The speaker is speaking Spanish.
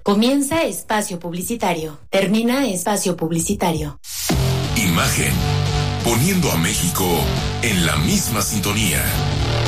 Comienza espacio publicitario. Termina espacio publicitario. Imagen. Poniendo a México en la misma sintonía.